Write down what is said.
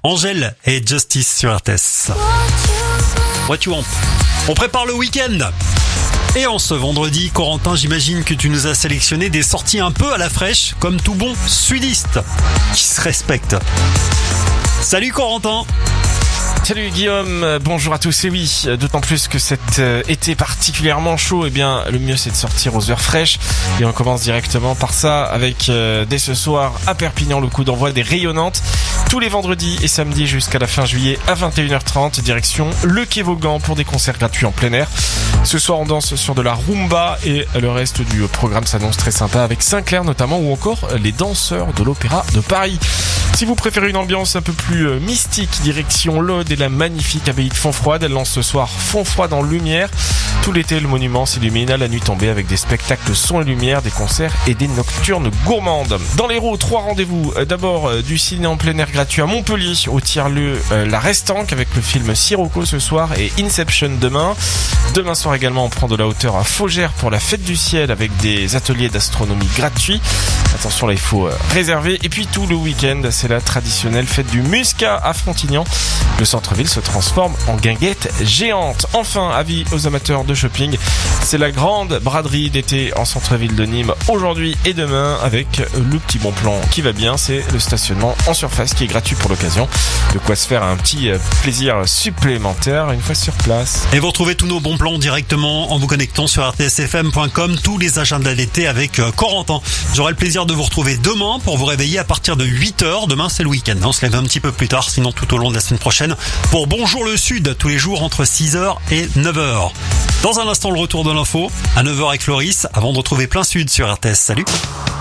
Angèle et Justice sur RTS. What you want. On prépare le week-end. Et en ce vendredi, Corentin, j'imagine que tu nous as sélectionné des sorties un peu à la fraîche, comme tout bon sudiste qui se respecte. Salut Corentin. Salut Guillaume, bonjour à tous. Et oui, d'autant plus que cet été particulièrement chaud, eh bien le mieux c'est de sortir aux heures fraîches. Et on commence directement par ça avec dès ce soir à Perpignan le coup d'envoi des Rayonnantes. Tous les vendredis et samedis jusqu'à la fin juillet à 21h30, direction le Quai Vaugan pour des concerts gratuits en plein air. Ce soir on danse sur de la rumba et le reste du programme s'annonce très sympa avec Sinclair notamment ou encore les danseurs de l'Opéra de Paris. Si vous préférez une ambiance un peu plus mystique, direction l'Aude et la magnifique abbaye de Fontfroide. Elle lance ce soir Fontfroide en lumière. Tout l'été, le monument s'illumine à la nuit tombée avec des spectacles son et lumière, des concerts et des nocturnes gourmandes. Dans l'Hérault, 3 rendez-vous. D'abord, du ciné en plein air gratuit à Montpellier, au tiers-lieu La Restanque avec le film Sirocco ce soir et Inception demain. Demain soir également, on prend de la hauteur à Faugères pour la fête du ciel avec des ateliers d'astronomie gratuits. Attention là, il faut réserver. Et puis tout le week-end, c'est la traditionnelle fête du Muscat à Frontignan. Le centre-ville se transforme en guinguette géante. Enfin, avis aux amateurs de shopping, c'est la grande braderie d'été en centre-ville de Nîmes aujourd'hui et demain avec le petit bon plan qui va bien, c'est le stationnement en surface qui est gratuit pour l'occasion. De quoi se faire un petit plaisir supplémentaire une fois sur place. Et vous retrouvez tous nos bons plans directement en vous connectant sur rtsfm.com, tous les agendas d'été avec Corentin. J'aurai le plaisir de vous retrouver demain pour vous réveiller à partir de 8h. Demain c'est le week-end, on se lève un petit peu plus tard, sinon tout au long de la semaine prochaine pour Bonjour le Sud, tous les jours entre 6h et 9h. Dans un instant, le retour de l'info à 9h avec Floris, avant de retrouver Plein Sud sur RTS. Salut.